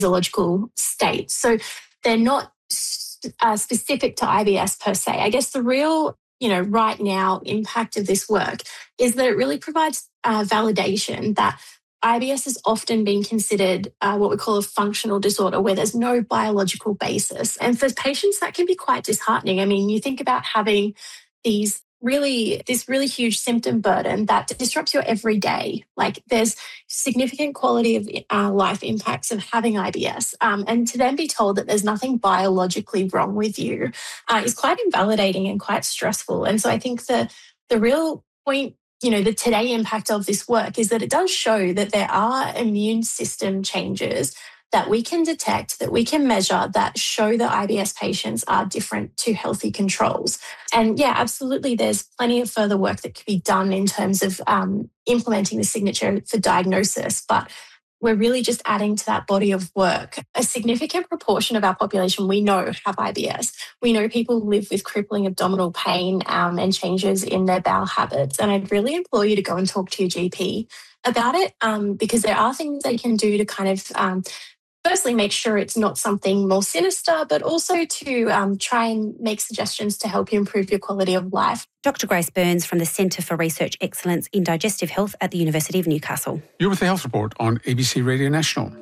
physiological state. So they're not specific to IBS per se. I guess the real, right now impact of this work is that it really provides validation that IBS has often been considered what we call a functional disorder where there's no biological basis. And for patients, that can be quite disheartening. I mean, you think about having this really huge symptom burden that disrupts your everyday. Like there's significant quality of life impacts of having IBS. And to then be told that there's nothing biologically wrong with you is quite invalidating and quite stressful. And so I think the real point, the today impact of this work is that it does show that there are immune system changes that we can detect, that we can measure, that show that IBS patients are different to healthy controls. And yeah, absolutely, there's plenty of further work that could be done in terms of implementing the signature for diagnosis, but we're really just adding to that body of work. A significant proportion of our population we know have IBS. We know people live with crippling abdominal pain and changes in their bowel habits. And I'd really implore you to go and talk to your GP about it because there are things they can do to kind of firstly make sure it's not something more sinister, but also to try and make suggestions to help you improve your quality of life. Dr. Grace Burns from the Centre for Research Excellence in Digestive Health at the University of Newcastle. You're with the Health Report on ABC Radio National.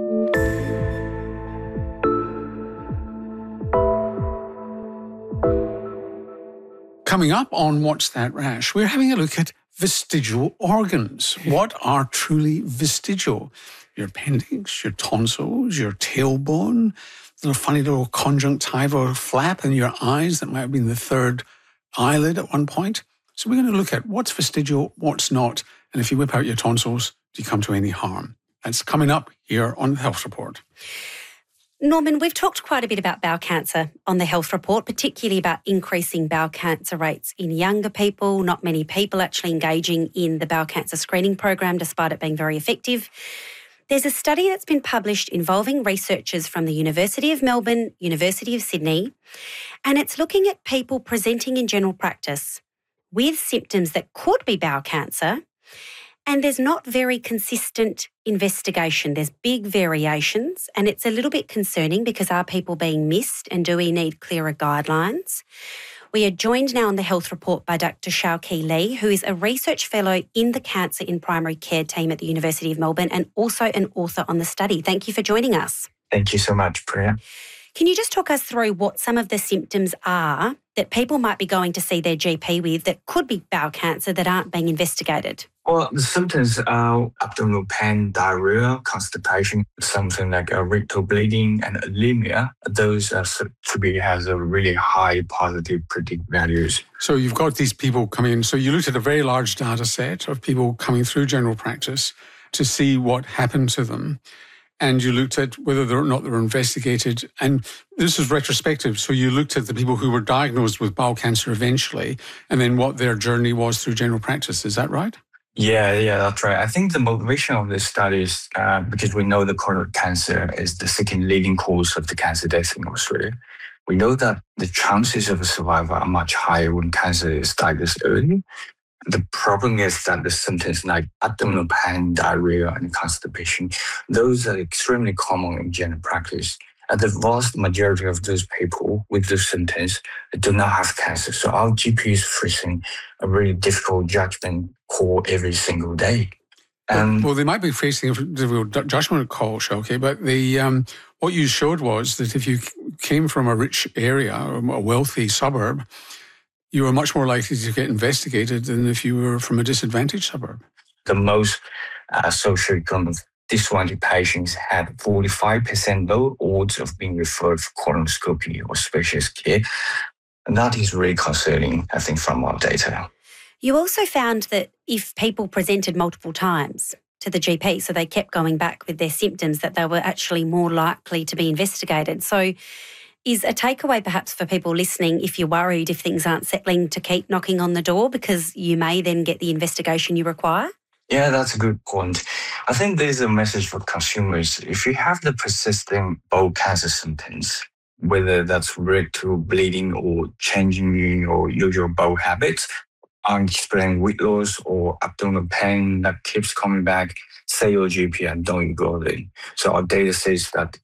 Coming up on What's That Rash, we're having a look at vestigial organs. What are truly vestigial? Your appendix, your tonsils, your tailbone, little funny little conjunctival flap in your eyes that might have been the third eyelid at one point. So we're going to look at what's vestigial, what's not, and if you whip out your tonsils, do you come to any harm? That's coming up here on the Health Report. Norman, we've talked quite a bit about bowel cancer on the Health Report, particularly about increasing bowel cancer rates in younger people. Not many people actually engaging in the bowel cancer screening program, despite it being very effective. There's a study that's been published involving researchers from the University of Melbourne, University of Sydney, and it's looking at people presenting in general practice with symptoms that could be bowel cancer, and there's not very consistent investigation. There's big variations, and it's a little bit concerning because are people being missed and do we need clearer guidelines? We are joined now on the Health Report by Dr. Xiaoqi Li, who is a research fellow in the Cancer in Primary Care team at the University of Melbourne and also an author on the study. Thank you for joining us. Thank you so much, Priya. Can you just talk us through what some of the symptoms are that people might be going to see their GP with that could be bowel cancer that aren't being investigated? Well, the symptoms are abdominal pain, diarrhea, constipation, something like rectal bleeding and anemia. Those are to be has a really high positive predictive values. So you've got these people coming in. So you looked at a very large data set of people coming through general practice to see what happened to them. And you looked at whether or not they were investigated. And this is retrospective. So you looked at the people who were diagnosed with bowel cancer eventually and then what their journey was through general practice. Is that right? Yeah, that's right. I think the motivation of this study is because we know that colorectal cancer is the second leading cause of the cancer death in Australia. We know that the chances of survival are much higher when cancer is diagnosed early. The problem is that the symptoms like abdominal pain, diarrhea, and constipation, those are extremely common in general practice. And the vast majority of those people with those symptoms do not have cancer. So our GP is facing a really difficult judgment call every single day. Well, they might be facing a difficult judgment call, Xiaoqi, but what you showed was that if you came from a rich area, or a wealthy suburb, you were much more likely to get investigated than if you were from a disadvantaged suburb. The most socioeconomic disadvantaged patients had 45% low odds of being referred for colonoscopy or specialist care. And that is really concerning, I think, from our data. You also found that if people presented multiple times to the GP, so they kept going back with their symptoms, that they were actually more likely to be investigated. So is a takeaway perhaps for people listening, if you're worried if things aren't settling, to keep knocking on the door because you may then get the investigation you require? Yeah, that's a good point. I think there's a message for consumers. If you have the persistent bowel cancer symptoms, whether that's rectal bleeding or changing your usual bowel habits, aren't experiencing weight loss or abdominal pain that keeps coming back, say your GP and don't ignore it. So our data says that